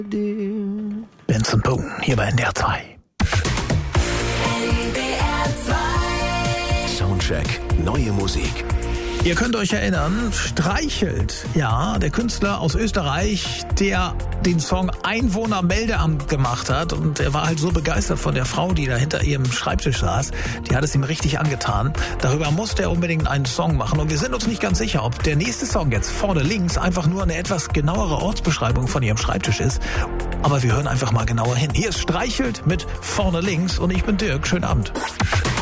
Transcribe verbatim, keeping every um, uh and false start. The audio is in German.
Benson Boone, hier bei N D R zwei. N D R zwei. Soundcheck, neue Musik. Ihr könnt euch erinnern, Streichelt, ja, der Künstler aus Österreich, der den Song Einwohnermeldeamt gemacht hat, und er war halt so begeistert von der Frau, die da hinter ihrem Schreibtisch saß, die hat es ihm richtig angetan. Darüber musste er unbedingt einen Song machen, und wir sind uns nicht ganz sicher, ob der nächste Song jetzt vorne links einfach nur eine etwas genauere Ortsbeschreibung von ihrem Schreibtisch ist, aber wir hören einfach mal genauer hin. Hier ist Streichelt mit vorne links, und ich bin Dirk, schönen Abend.